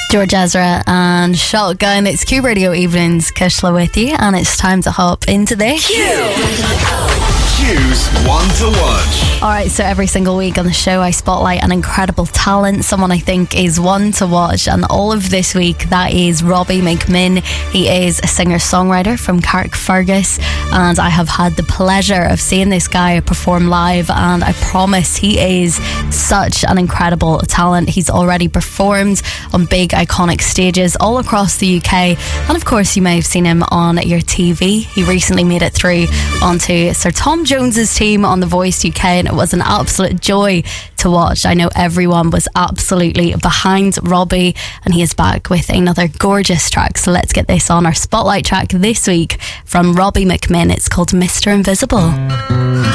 George Ezra and Shotgun. It's Q Radio Evenings, Kishla with you, and it's time to hop into this. Q's One to Watch. Alright, so every single week on the show I spotlight an incredible talent, someone I think is one to watch, and all of this week that is Robbie McMinn. He is a singer-songwriter from Carrickfergus, and I have had the pleasure of seeing this guy perform live, and I promise he is such an incredible talent. He's already performed on big iconic stages all across the UK, and of course you may have seen him on your TV. He recently made it through onto Sir Tom Jones's team on The Voice UK, and it was an absolute joy to watch. I know everyone was absolutely behind Robbie, and he is back with another gorgeous track. So let's get this on our spotlight track this week from Robbie McMinn. It's called Mr. Invisible.